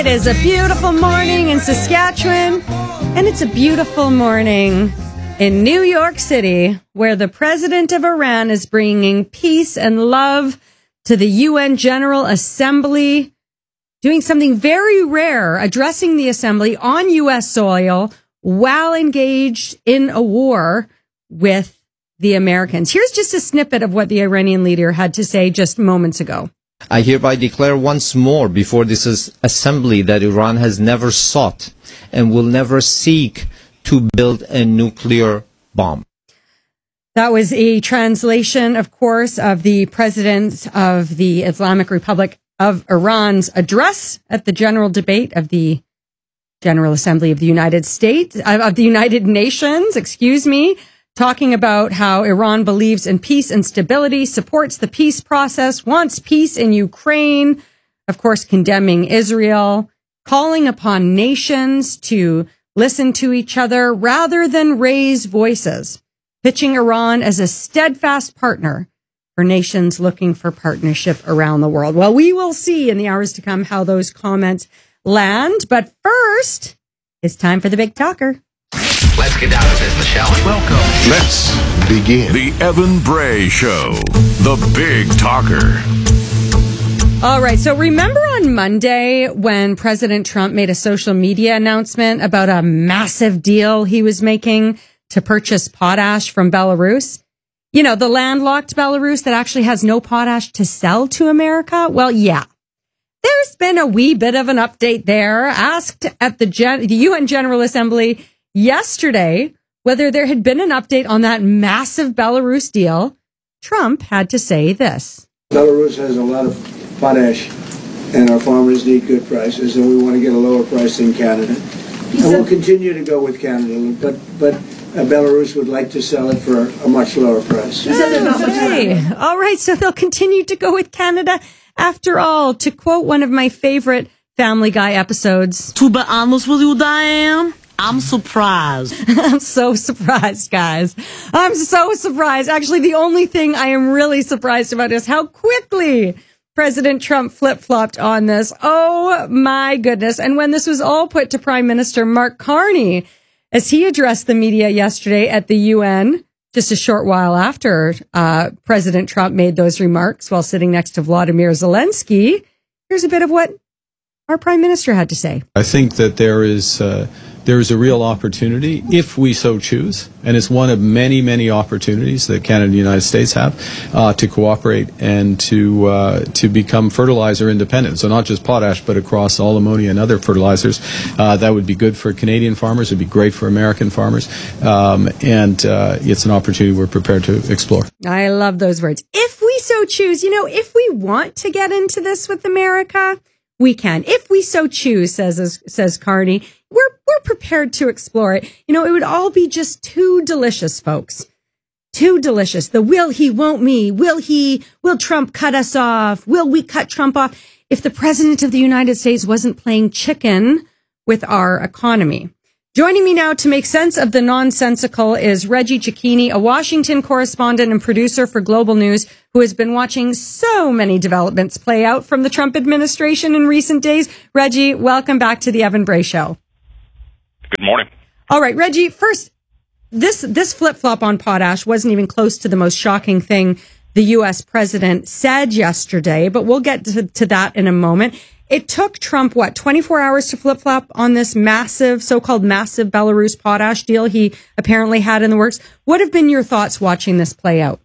It is a beautiful morning in Saskatchewan, and it's a beautiful morning in New York City, where the president of Iran is bringing peace and love to the UN General Assembly, doing something very rare, addressing the assembly on U.S. soil while engaged in a war with the Americans. Here's just a snippet of what the Iranian leader had to say just moments ago. I hereby declare once more before this assembly that Iran has never sought and will never seek to build a nuclear bomb. That was a translation, of course, of the president of the Islamic Republic of Iran's address at the general debate of the General Assembly of the United States, of the United Nations, talking about how Iran believes in peace and stability, supports the peace process, wants peace in Ukraine, of course, condemning Israel, calling upon nations to listen to each other rather than raise voices, pitching Iran as a steadfast partner for nations looking for partnership around the world. Well, we will see in the hours to come how those comments land. But first, it's time for the Big Talker. Let's get down to business, shall we? Welcome. Let's begin. The Evan Bray Show, the Big Talker. All right. So remember on Monday when President Trump made a social media announcement about a massive deal he was making to purchase potash from Belarus? You know, the landlocked Belarus that actually has no potash to sell to America? Well, yeah. There's been a wee bit of an update there. Asked at the UN General Assembly yesterday whether there had been an update on that massive Belarus deal, Trump had to say this. Belarus has a lot of potash, and our farmers need good prices, and we want to get a lower price than Canada. And we'll continue to go with Canada, but Belarus would like to sell it for a much lower price. Okay. All right, so they'll continue to go with Canada. After all, to quote one of my favorite Family Guy episodes, to be honest with you, Diane, I'm surprised. I'm so surprised, guys. I'm so surprised. Actually, the only thing I am really surprised about is how quickly President Trump flip-flopped on this. Oh, my goodness. And when this was all put to Prime Minister Mark Carney, as he addressed the media yesterday at the UN, just a short while after President Trump made those remarks while sitting next to Vladimir Zelensky, here's a bit of what our Prime Minister had to say. I think that there is a real opportunity, if we so choose, and it's one of many, many opportunities that Canada and the United States have to cooperate and to become fertilizer independent. So not just potash, but across all ammonia and other fertilizers. That would be good for Canadian farmers. It'd be great for American farmers. And it's an opportunity we're prepared to explore. I love those words. If we so choose, if we want to get into this with America, we can. If we so choose, says Carney, we're prepared to explore it. It would all be just too delicious, folks. Too delicious. The will he, won't me. Will Trump cut us off? Will we cut Trump off? If the president of the United States wasn't playing chicken with our economy. Joining me now to make sense of the nonsensical is Reggie Cecchini, a Washington correspondent and producer for Global News, who has been watching so many developments play out from the Trump administration in recent days. Reggie, welcome back to the Evan Bray Show. Good morning. All right, Reggie, first, this flip-flop on potash wasn't even close to the most shocking thing the U.S. president said yesterday, but we'll get to that in a moment. It took Trump, 24 hours to flip-flop on this so-called massive Belarus potash deal he apparently had in the works. What have been your thoughts watching this play out?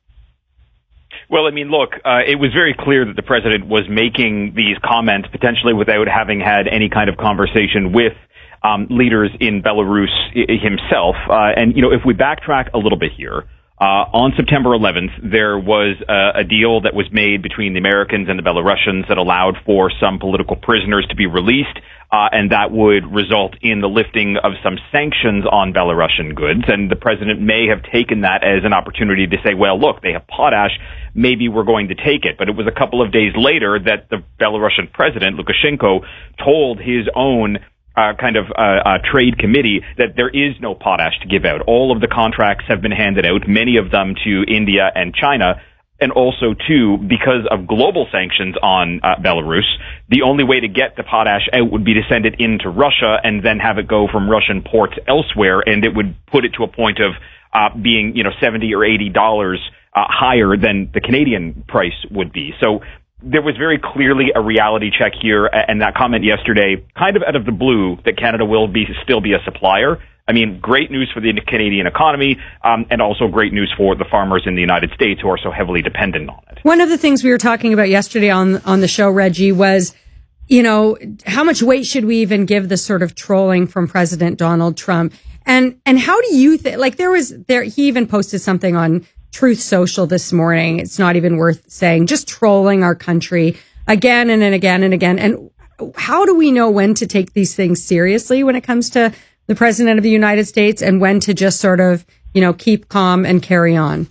Well, look, it was very clear that the president was making these comments potentially without having had any kind of conversation with leaders in Belarus himself. And if we backtrack a little bit here, on September 11th, there was a deal that was made between the Americans and the Belarusians that allowed for some political prisoners to be released, and that would result in the lifting of some sanctions on Belarusian goods. And the president may have taken that as an opportunity to say, well, look, they have potash, maybe we're going to take it. But it was a couple of days later that the Belarusian president, Lukashenko, told his own trade committee that there is no potash to give out. All of the contracts have been handed out, many of them to India and China. And also, too, because of global sanctions on Belarus, the only way to get the potash out would be to send it into Russia and then have it go from Russian ports elsewhere, and it would put it to a point of being, $70 or $80 higher than the Canadian price would be. So there was very clearly a reality check here, and that comment yesterday, kind of out of the blue, that Canada will still be a supplier. I mean, great news for the Canadian economy, and also great news for the farmers in the United States who are so heavily dependent on it. One of the things we were talking about yesterday on the show, Reggie, was, how much weight should we even give the sort of trolling from President Donald Trump? And how do you think, he even posted something on Truth Social this morning. It's not even worth saying, just trolling our country again and again and again. And how do we know when to take these things seriously when it comes to the president of the United States and when to just sort of, keep calm and carry on?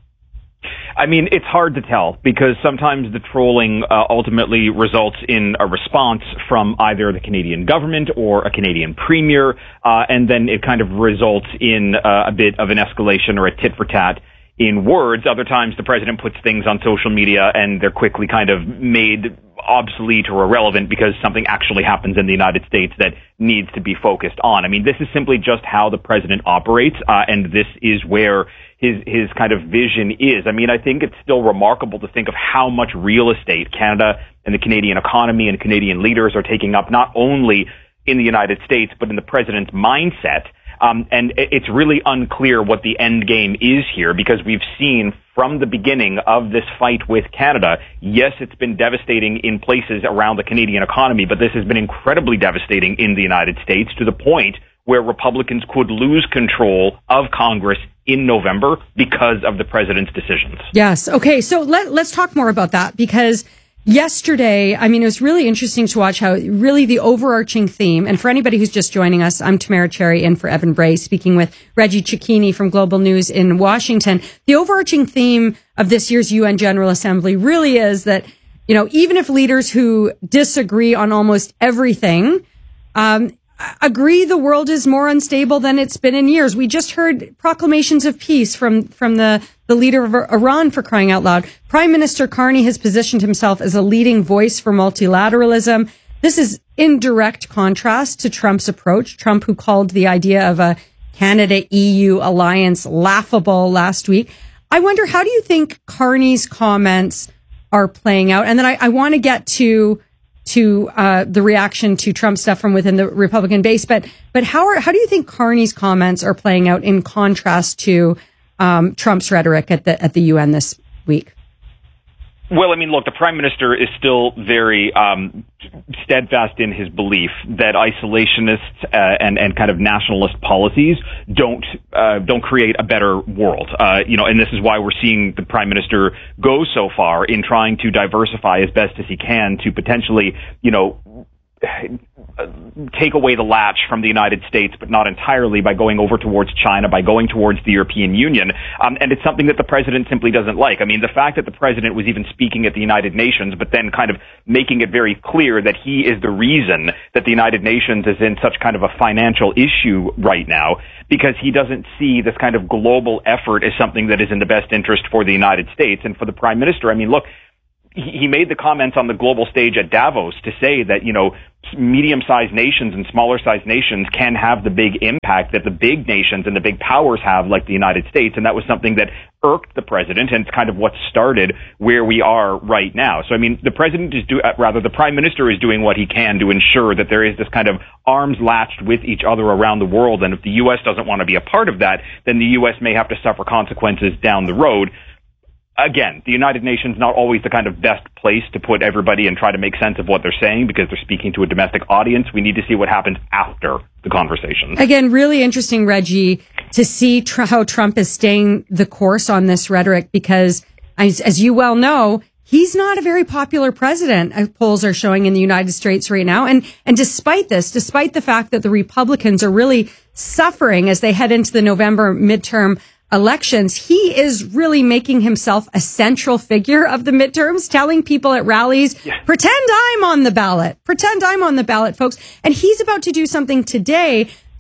I mean, it's hard to tell because sometimes the trolling ultimately results in a response from either the Canadian government or a Canadian premier, and then it kind of results in a bit of an escalation or a tit for tat in words. Other times the president puts things on social media and they're quickly kind of made obsolete or irrelevant because something actually happens in the United States that needs to be focused on. I mean, this is simply just how the president operates, and this is where his kind of vision is. I mean, I think it's still remarkable to think of how much real estate Canada and the Canadian economy and Canadian leaders are taking up, not only in the United States, but in the president's mindset. And it's really unclear what the end game is here because we've seen from the beginning of this fight with Canada, yes, it's been devastating in places around the Canadian economy, but this has been incredibly devastating in the United States to the point where Republicans could lose control of Congress in November because of the president's decisions. Yes. Okay. So let's talk more about that because yesterday, I mean, it was really interesting to watch how really the overarching theme, and for anybody who's just joining us, I'm Tamara Cherry in for Evan Bray, speaking with Reggie Cecchini from Global News in Washington. The overarching theme of this year's UN General Assembly really is that, even if leaders who disagree on almost everything, agree the world is more unstable than it's been in years. We just heard proclamations of peace from the leader of Iran, for crying out loud. Prime Minister Carney has positioned himself as a leading voice for multilateralism. This is in direct contrast to Trump's approach. Trump, who called the idea of a Canada-EU alliance laughable last week. I wonder, how do you think Carney's comments are playing out? And then I want to get to the reaction to Trump stuff from within the Republican base, but how do you think Carney's comments are playing out in contrast to Trump's rhetoric at the UN this week? Well, I mean, look, the prime minister is still very steadfast in his belief that isolationists and kind of nationalist policies don't create a better world. And this is why we're seeing the prime minister go so far in trying to diversify as best as he can to potentially, take away the latch from the United States, but not entirely, by going over towards China, by going towards the European Union. And it's something that the president simply doesn't like. I mean, the fact that the president was even speaking at the United Nations, but then kind of making it very clear that he is the reason that the United Nations is in such kind of a financial issue right now, because he doesn't see this kind of global effort as something that is in the best interest for the United States. And for the prime minister, I mean, look, he made the comments on the global stage at Davos to say that, medium-sized nations and smaller-sized nations can have the big impact that the big nations and the big powers have, like the United States. And that was something that irked the president, and it's kind of what started where we are right now. So, I mean, the prime minister is doing what he can to ensure that there is this kind of arms latched with each other around the world. And if the U.S. doesn't want to be a part of that, then the U.S. may have to suffer consequences down the road. Again, the United Nations not always the kind of best place to put everybody and try to make sense of what they're saying because they're speaking to a domestic audience. We need to see what happens after the conversations. Again, really interesting, Reggie, to see how Trump is staying the course on this rhetoric because, as you well know, he's not a very popular president, polls are showing in the United States right now. And despite the fact that the Republicans are really suffering as they head into the November midterm elections, he is really making himself a central figure of the midterms, telling people at rallies, pretend I'm on the ballot, folks. And he's about to do something today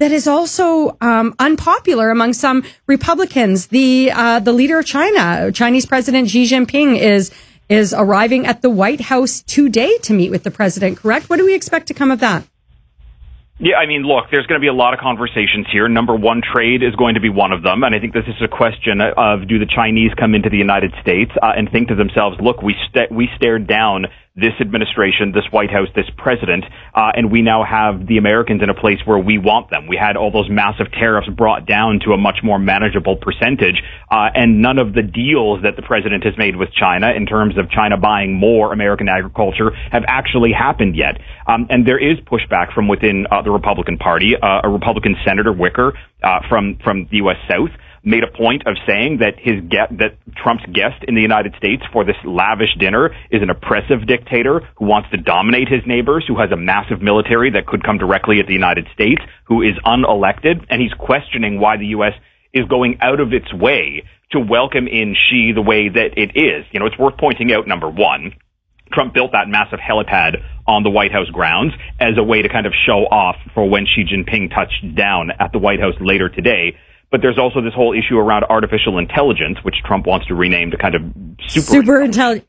that is also unpopular among some Republicans. The leader of China, Chinese President Xi Jinping, is arriving at the White House today to meet with the president, correct? What do we expect to come of that? Yeah, I mean, look, there's going to be a lot of conversations here. Number one, trade is going to be one of them. And I think this is a question of, do the Chinese come into the United States and think to themselves, look, we stared down this administration, this White House, this president, and we now have the Americans in a place where we want them. We had all those massive tariffs brought down to a much more manageable percentage, and none of the deals that the president has made with China in terms of China buying more American agriculture have actually happened yet. And there is pushback from within the Republican Party. A Republican Senator Wicker from the U.S. South made a point of saying that that Trump's guest in the United States for this lavish dinner is an oppressive dictator who wants to dominate his neighbors, who has a massive military that could come directly at the United States, who is unelected, and he's questioning why the U.S. is going out of its way to welcome in Xi the way that it is. You know, it's worth pointing out, number one, Trump built that massive helipad on the White House grounds as a way to kind of show off for when Xi Jinping touched down at the White House later today. But there's also this whole issue around artificial intelligence, which Trump wants to rename to kind of super intelligence,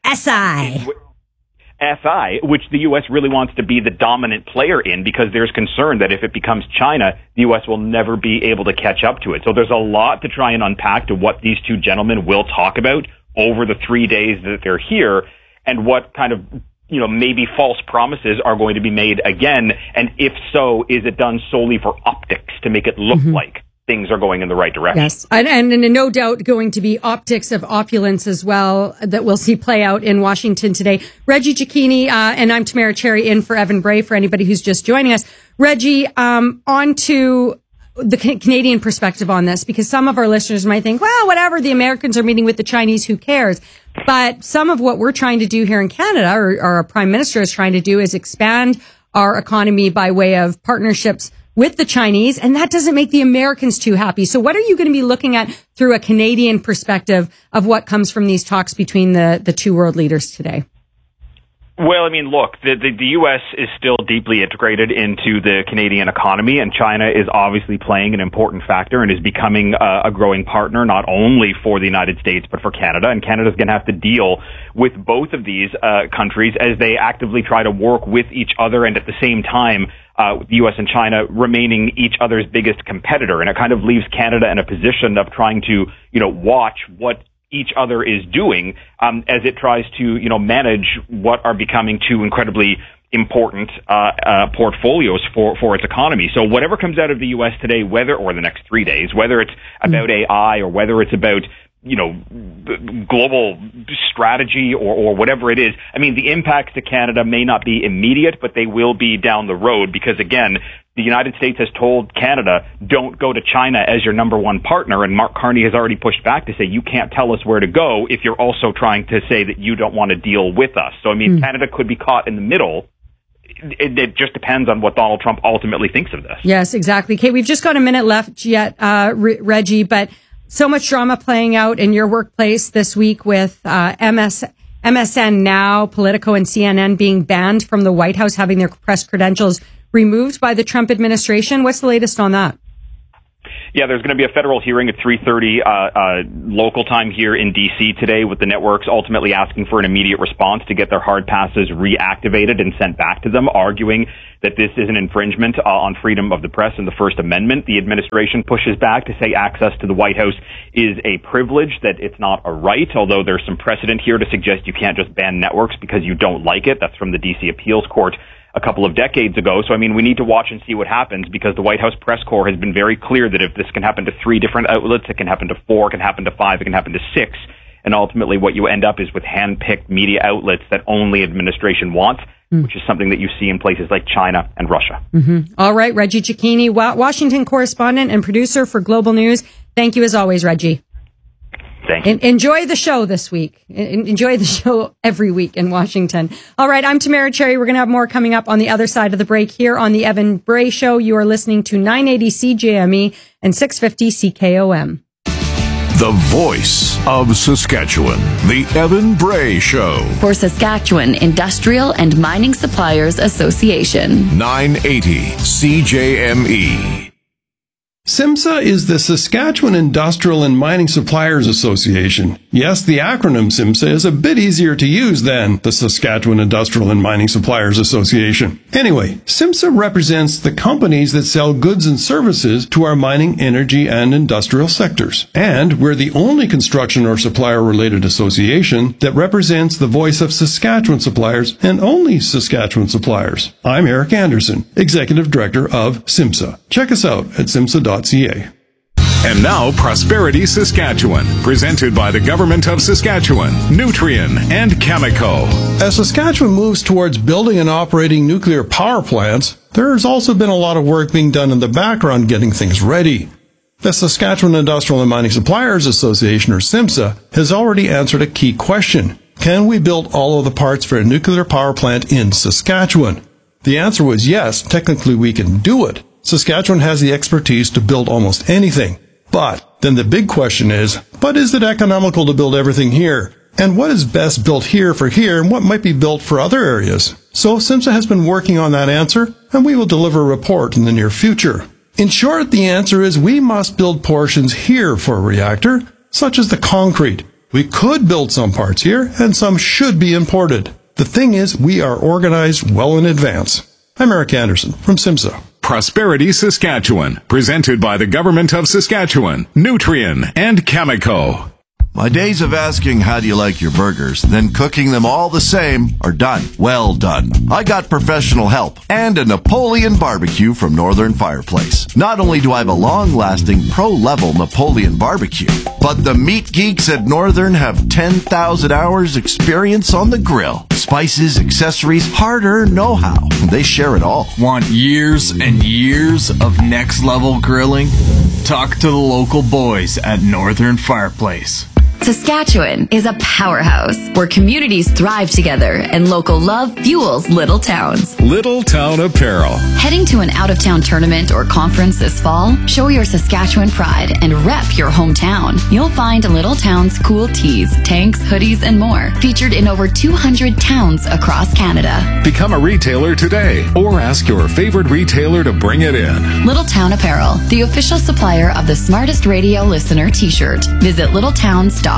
SI, which the U.S. really wants to be the dominant player in, because there's concern that if it becomes China, the U.S. will never be able to catch up to it. So there's a lot to try and unpack to what these two gentlemen will talk about over the 3 days that they're here, and what kind of, you know, maybe false promises are going to be made again. And if so, is it done solely for optics to make it look like things are going in the right direction? Yes. And no doubt going to be optics of opulence as well that we'll see play out in Washington today. Reggie Cecchini, and I'm Tamara Cherry in for Evan Bray for anybody who's just joining us. Reggie, on to the Canadian perspective on this, because some of our listeners might think, well, whatever, the Americans are meeting with the Chinese, who cares? But some of what we're trying to do here in Canada, or our Prime Minister is trying to do, is expand our economy by way of partnerships with the Chinese, and that doesn't make the Americans too happy. So what are you going to be looking at through a Canadian perspective of what comes from these talks between the two world leaders today? Well, I mean, look, the U.S. is still deeply integrated into the Canadian economy, and China is obviously playing an important factor and is becoming a growing partner, not only for the United States, but for Canada. And Canada's going to have to deal with both of these countries as they actively try to work with each other, and at the same time, the U.S. and China remaining each other's biggest competitor. And it kind of leaves Canada in a position of trying to, you know, watch what each other is doing as it tries to, you know, manage what are becoming two incredibly important portfolios for its economy. So whatever comes out of the U.S. today, or the next 3 days, whether it's about AI or whether it's about, you know, global strategy or whatever it is, I mean, the impacts to Canada may not be immediate, but they will be down the road, because again, the United States has told Canada, don't go to China as your number one partner, and Mark Carney has already pushed back to say, you can't tell us where to go if you're also trying to say that you don't want to deal with us. So, I mean, Canada could be caught in the middle. It just depends on what Donald Trump ultimately thinks of this. Yes, exactly. Kate, we've just got a minute left yet, Reggie, but so much drama playing out in your workplace this week with MSN Now, Politico, and CNN being banned from the White House, having their press credentials removed by the Trump administration. What's the latest on that? Yeah, there's going to be a federal hearing at 3:30 local time here in D.C. today, with the networks ultimately asking for an immediate response to get their hard passes reactivated and sent back to them, arguing that this is an infringement on freedom of the press and the First Amendment. The administration pushes back to say access to the White House is a privilege, that it's not a right, although there's some precedent here to suggest you can't just ban networks because you don't like it. That's from the D.C. Appeals Court a couple of decades ago. So, I mean, we need to watch and see what happens, because the White House press corps has been very clear that if this can happen to 3 different outlets, it can happen to 4, it can happen to 5, it can happen to 6. And ultimately what you end up is with hand-picked media outlets that only administration wants, which is something that you see in places like China and Russia. All right, Reggie Cecchini, Washington correspondent and producer for Global News. Thank you as always, Reggie. Thank you. Enjoy the show this week. Enjoy the show every week in Washington. All right, I'm Tamara Cherry. We're going to have more coming up on the other side of the break here on the Evan Bray Show. You are listening to 980 CJME and 650 CKOM. The voice of Saskatchewan, the Evan Bray Show. For Saskatchewan Industrial and Mining Suppliers Association. 980 CJME. SIMSA is the Saskatchewan Industrial and Mining Suppliers Association. Yes, the acronym SIMSA is a bit easier to use than the Saskatchewan Industrial and Mining Suppliers Association. Anyway, SIMSA represents the companies that sell goods and services to our mining, energy, and industrial sectors. And we're the only construction or supplier-related association that represents the voice of Saskatchewan suppliers and only Saskatchewan suppliers. I'm Eric Anderson, Executive Director of SIMSA. Check us out at simsa.ca. And now, Prosperity Saskatchewan, presented by the Government of Saskatchewan, Nutrien, and Cameco. As Saskatchewan moves towards building and operating nuclear power plants, there has also been a lot of work being done in the background getting things ready. The Saskatchewan Industrial and Mining Suppliers Association, or SIMSA, has already answered a key question. Can we build all of the parts for a nuclear power plant in Saskatchewan? The answer was yes, technically we can do it. Saskatchewan has the expertise to build almost anything. But then the big question is it economical to build everything here? And what is best built here for here, and what might be built for other areas? So SIMSA has been working on that answer, and we will deliver a report in the near future. In short, the answer is we must build portions here for a reactor, such as the concrete. We could build some parts here, and some should be imported. The thing is, we are organized well in advance. I'm Eric Anderson from SIMSA. Prosperity Saskatchewan, presented by the Government of Saskatchewan, Nutrien, and Cameco. My days of asking how do you like your burgers, then cooking them all the same are done. Well done. I got professional help and a Napoleon barbecue from Northern Fireplace. Not only do I have a long-lasting pro-level Napoleon barbecue, but the meat geeks at Northern have 10,000 hours experience on the grill. Spices, accessories, hard-earned know-how. They share it all. Want years and years of next-level grilling? Talk to the local boys at Northern Fireplace. Saskatchewan is a powerhouse where communities thrive together and local love fuels little towns. Little Town Apparel. Heading to an out-of-town tournament or conference this fall? Show your Saskatchewan pride and rep your hometown. You'll find Little Town's cool tees, tanks, hoodies, and more featured in over 200 towns across Canada. Become a retailer today or ask your favorite retailer to bring it in. Little Town Apparel, the official supplier of the Smartest Radio Listener t-shirt. Visit littletowns.com.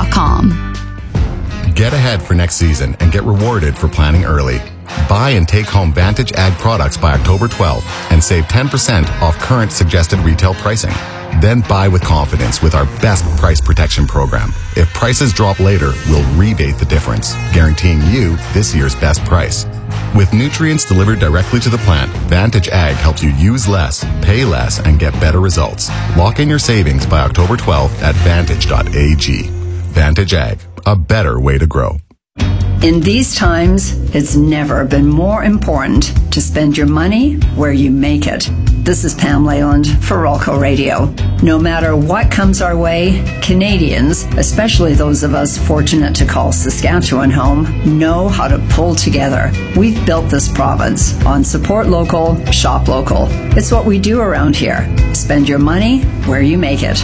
Get ahead for next season and get rewarded for planning early. Buy and take home Vantage Ag products by October 12th and save 10% off current suggested retail pricing. Then buy with confidence with our best price protection program. If prices drop later, we'll rebate the difference, guaranteeing you this year's best price. With nutrients delivered directly to the plant, Vantage Ag helps you use less, pay less, and get better results. Lock in your savings by October 12th at vantage.ag. Vantage Ag, a better way to grow. In these times, it's never been more important to spend your money where you make it. This is Pam Leyland for Rolco Radio. No matter what comes our way, Canadians, especially those of us fortunate to call Saskatchewan home, know how to pull together. We've built this province on support local, shop local. It's what we do around here. Spend your money where you make it.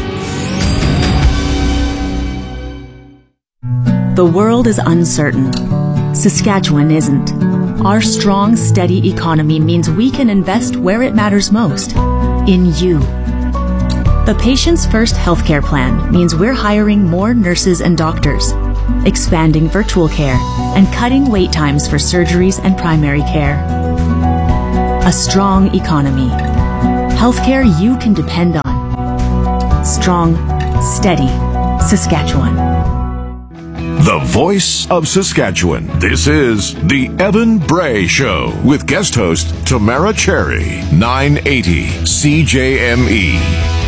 The world is uncertain. Saskatchewan isn't. Our strong, steady economy means we can invest where it matters most, in you. The Patients First healthcare plan means we're hiring more nurses and doctors, expanding virtual care, and cutting wait times for surgeries and primary care. A strong economy. Healthcare you can depend on. Strong, steady Saskatchewan. The voice of Saskatchewan. This is The Evan Bray Show with guest host Tamara Cherry, 980 CJME.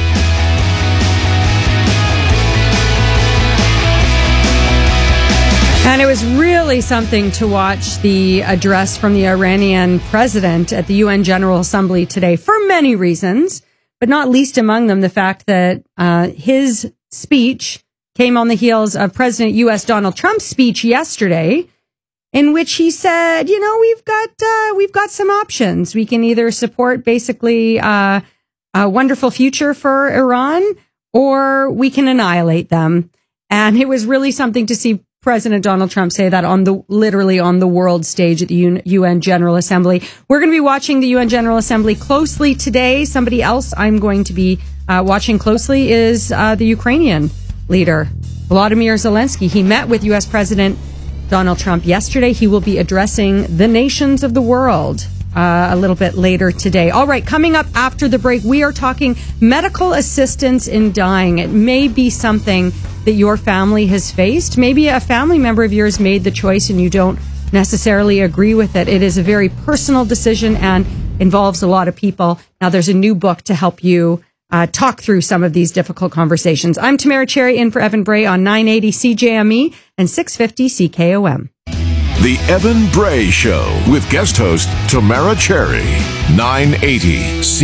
And it was really something to watch the address from the Iranian president at the UN General Assembly today for many reasons, but not least among them the fact that his speech came on the heels of President U.S. Donald Trump's speech yesterday, in which he said, you know, we've got some options. We can either support basically a wonderful future for Iran, or we can annihilate them. And it was really something to see President Donald Trump say that literally on the world stage at the UN General Assembly. We're going to be watching the UN General Assembly closely today. Somebody else I'm going to be watching closely is the Ukrainian leader, Volodymyr Zelensky. He met with U.S. President Donald Trump yesterday. He will be addressing the nations of the world a little bit later today. All right, coming up after the break, we are talking medical assistance in dying. It may be something that your family has faced. Maybe a family member of yours made the choice and you don't necessarily agree with it. It is a very personal decision and involves a lot of people. Now, there's a new book to help you talk through some of these difficult conversations. I'm Tamara Cherry in for Evan Bray on 980 CJME and 650 CKOM. The Evan Bray Show with guest host Tamara Cherry, 980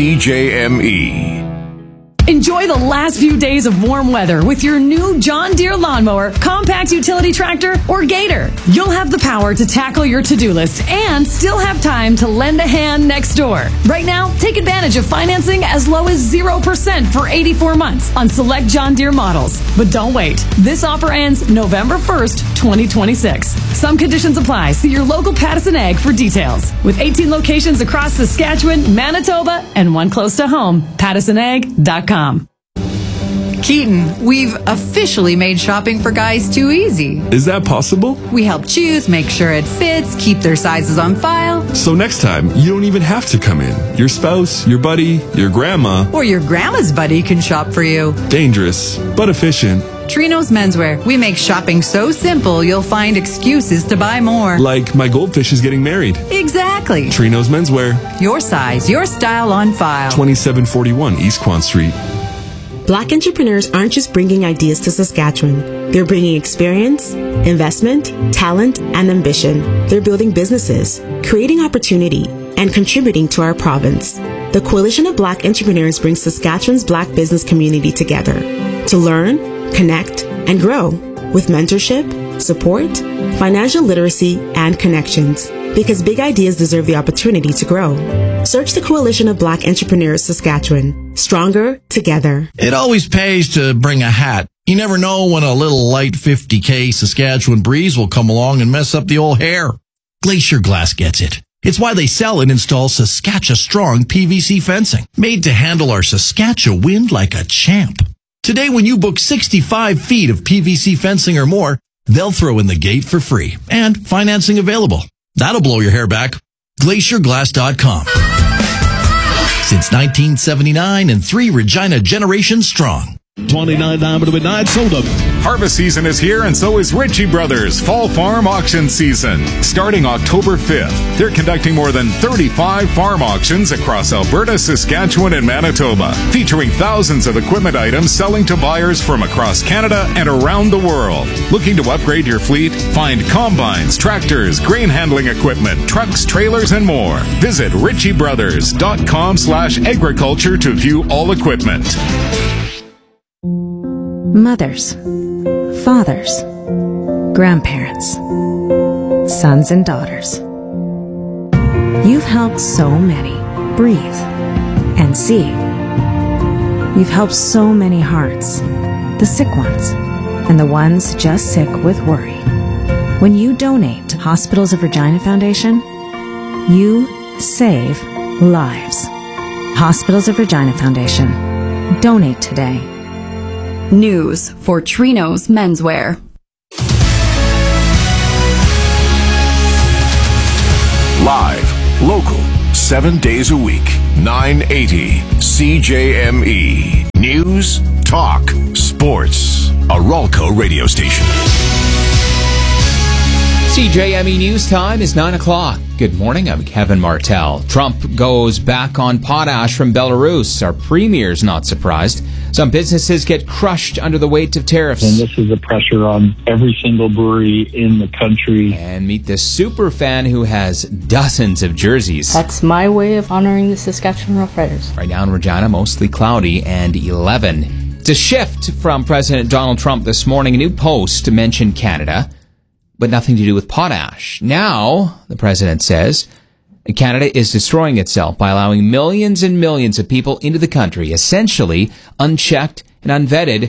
CJME. Enjoy the last few days of warm weather with your new John Deere lawnmower, compact utility tractor, or Gator. You'll have the power to tackle your to-do list and still have time to lend a hand next door. Right now, take advantage of financing as low as 0% for 84 months on select John Deere models. But don't wait. This offer ends November 1st, 2026. Some conditions apply. See your local Pattison Ag for details. With 18 locations across Saskatchewan, Manitoba, and one close to home, PattisonAg.com. Keaton, we've officially made shopping for guys too easy. Is that possible? We help choose, make sure it fits, keep their sizes on file. So next time, you don't even have to come in. Your spouse, your buddy, your grandma, or your grandma's buddy can shop for you. Dangerous, but efficient. Trinos Menswear. We make shopping so simple, you'll find excuses to buy more. Like my goldfish is getting married. Exactly. Trinos Menswear. Your size, your style on file. 2741 East Quan Street. Black entrepreneurs aren't just bringing ideas to Saskatchewan. They're bringing experience, investment, talent, and ambition. They're building businesses, creating opportunity, and contributing to our province. The Coalition of Black Entrepreneurs brings Saskatchewan's Black business community together to learn, connect, and grow with mentorship, support, financial literacy, and connections. Because big ideas deserve the opportunity to grow. Search the Coalition of Black Entrepreneurs Saskatchewan. Stronger together. It always pays to bring a hat. You never know when a little light 50K Saskatchewan breeze will come along and mess up the old hair. Glacier Glass gets it. It's why they sell and install Saskatchewan Strong PVC fencing, made to handle our Saskatchewan wind like a champ. Today, when you book 65 feet of PVC fencing or more, they'll throw in the gate for free and financing available. That'll blow your hair back. GlacierGlass.com. Since 1979 and 3 Regina generations strong. 29 Diamond Midnight Soda. Harvest season is here, and so is Ritchie Brothers Fall Farm Auction Season. Starting October 5th, they're conducting more than 35 farm auctions across Alberta, Saskatchewan, and Manitoba, featuring thousands of equipment items selling to buyers from across Canada and around the world. Looking to upgrade your fleet? Find combines, tractors, grain handling equipment, trucks, trailers, and more. Visit ritchiebrothers.com/agriculture to view all equipment. Mothers, fathers, grandparents, sons and daughters. You've helped so many breathe and see. You've helped so many hearts, the sick ones and the ones just sick with worry. When you donate to Hospitals of Regina Foundation, you save lives. Hospitals of Regina Foundation. Donate today. News for Trinos Menswear. Live, local, 7 days a week. 980 CJME. News, talk, sports. A Ralco radio station. CJME News Time is 9 o'clock. Good morning, I'm Kevin Martell. Trump goes back on potash from Belarus. Our premier's not surprised. Some businesses get crushed under the weight of tariffs. And this is the pressure on every single brewery in the country. And meet the super fan who has dozens of jerseys. That's my way of honoring the Saskatchewan Roughriders. Right now in Regina, mostly cloudy and 11. It's a shift from President Donald Trump this morning. A new post mentioned Canada, but nothing to do with potash. Now, the president says, Canada is destroying itself by allowing millions and millions of people into the country, essentially unchecked and unvetted,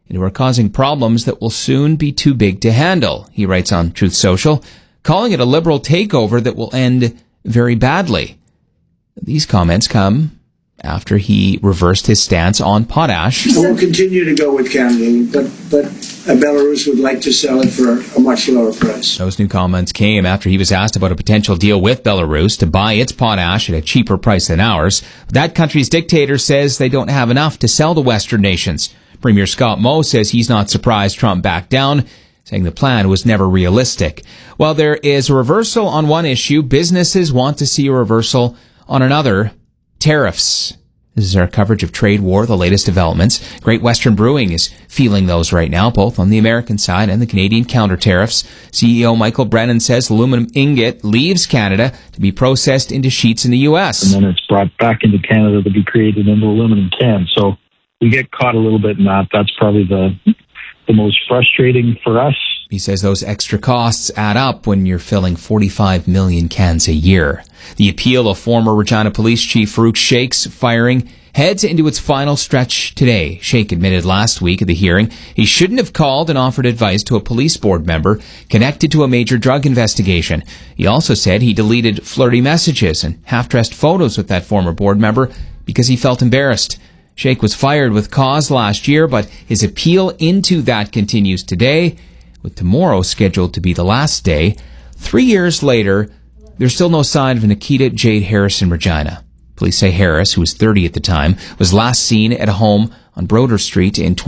and who are causing problems that will soon be too big to handle, he writes on Truth Social, calling it a Liberal takeover that will end very badly. These comments come after he reversed his stance on potash. We'll continue to go with Canada, but Belarus would like to sell it for a much lower price. Those new comments came after he was asked about a potential deal with Belarus to buy its potash at a cheaper price than ours. That country's dictator says they don't have enough to sell to Western nations. Premier Scott Moe says he's not surprised Trump backed down, saying the plan was never realistic. While there is a reversal on one issue, businesses want to see a reversal on another. Tariffs. This is our coverage of trade war, the latest developments. Great Western Brewing is feeling those right now, both on the American side and the Canadian counter tariffs. CEO Michael Brennan says aluminum ingot leaves Canada to be processed into sheets in the U.S. And then it's brought back into Canada to be created into aluminum cans. So we get caught a little bit in that. That's probably the most frustrating for us. He says those extra costs add up when you're filling 45 million cans a year. The appeal of former Regina Police Chief Farouk Sheikh's firing heads into its final stretch today. Sheikh admitted last week at the hearing he shouldn't have called and offered advice to a police board member connected to a major drug investigation. He also said he deleted flirty messages and half-dressed photos with that former board member because he felt embarrassed. Sheikh was fired with cause last year, but his appeal into that continues today, with tomorrow scheduled to be the last day. 3 years later, there's still no sign of Nikita Jade Harris in Regina. Police say Harris, who was 30 at the time, was last seen at a home on Broder Street in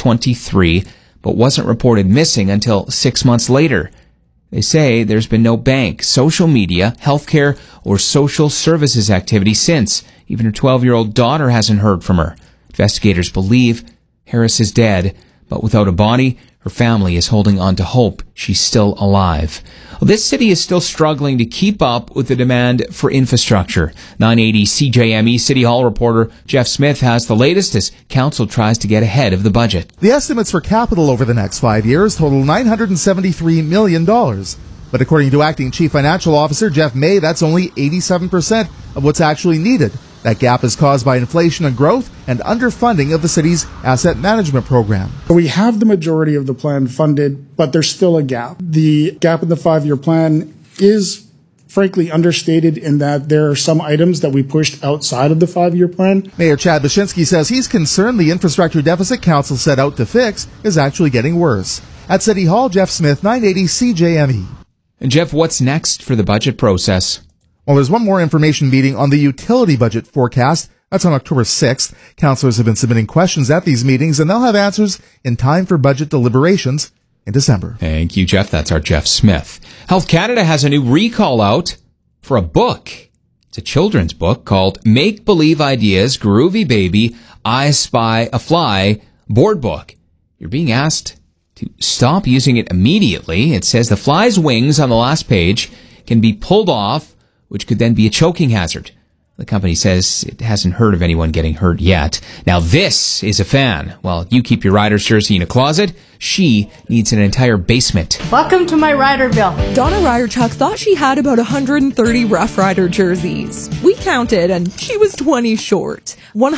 2023, but wasn't reported missing until 6 months later. They say there's been no bank, social media, healthcare, or social services activity since. Even her 12-year-old daughter hasn't heard from her. Investigators believe Harris is dead, but without a body, her family is holding on to hope she's still alive. Well, this city is still struggling to keep up with the demand for infrastructure. 980 CJME City Hall reporter Jeff Smith has the latest as council tries to get ahead of the budget. The estimates for capital over the next 5 years total $973 million. But according to Acting Chief Financial Officer Jeff May, that's only 87% of what's actually needed. That gap is caused by inflation and growth and underfunding of the city's asset management program. We have the majority of the plan funded, but there's still a gap. The gap in the 5-year plan is frankly understated in that there are some items that we pushed outside of the 5-year plan. Mayor Chad Bashinsky says he's concerned the infrastructure deficit council set out to fix is actually getting worse. At City Hall, Jeff Smith, 980 CJME. And Jeff, what's next for the budget process? Well, there's one more information meeting on the utility budget forecast. That's on October 6th. Councillors have been submitting questions at these meetings, and they'll have answers in time for budget deliberations in December. Thank you, Jeff. That's our Jeff Smith. Health Canada has a new recall out for a book. It's a children's book called Make Believe Ideas, Groovy Baby, I Spy a Fly board book. You're being asked to stop using it immediately. It says the fly's wings on the last page can be pulled off, which could then be a choking hazard. The company says it hasn't heard of anyone getting hurt yet. Now this is a fan. While you keep your Riders jersey in a closet, she needs an entire basement. Welcome to my Riderville. Donna Ryderchuk thought she had about 130 Rough Rider jerseys. We counted and she was 20 short.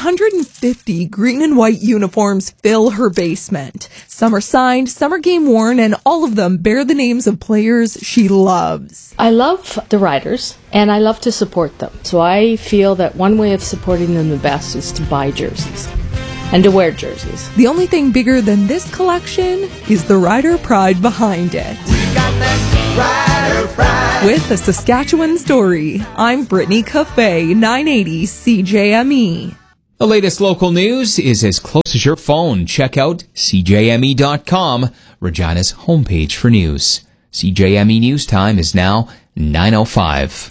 150 green and white uniforms fill her basement. Some are signed, some are game worn, and all of them bear the names of players she loves. I love the Riders, and I love to support them. So I feel that one way of supporting them the best is to buy jerseys and to wear jerseys. The only thing bigger than this collection is the Rider pride behind it. We got that Rider pride. With a Saskatchewan story, I'm Brittany Cafe, 980 CJME. The latest local news is as close as your phone. Check out CJME.com, Regina's homepage for news. CJME News Time is now 9:05.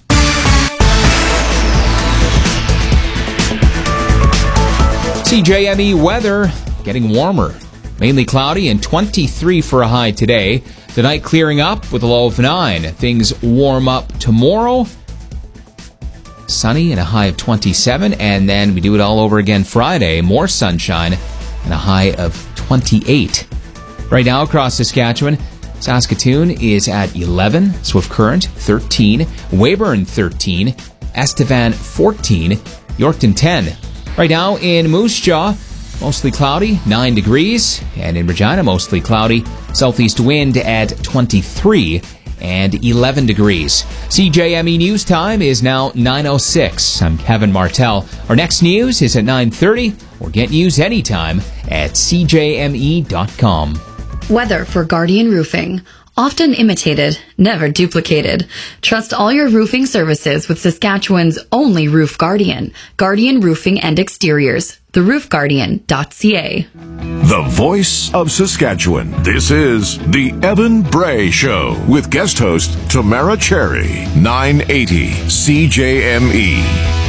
CJME weather getting warmer. Mainly cloudy and 23 for a high today. Tonight clearing up with a low of 9. Things warm up tomorrow. Sunny and a high of 27. And then we do it all over again Friday. More sunshine and a high of 28. Right now across Saskatchewan, Saskatoon is at 11. Swift Current 13. Weyburn 13. Estevan 14. Yorkton 10. Right now in Moose Jaw, mostly cloudy, 9 degrees. And in Regina, mostly cloudy, southeast wind at 23 and 11 degrees. CJME News Time is now 9:06. I'm Kevin Martell. Our next news is at 9:30, or get news anytime at cjme.com. Weather for Guardian Roofing. Often imitated, never duplicated. Trust all your roofing services with Saskatchewan's only Roof Guardian. Guardian Roofing and Exteriors. TheRoofGuardian.ca. The voice of Saskatchewan. This is The Evan Bray Show with guest host Tamara Cherry. 980 CJME.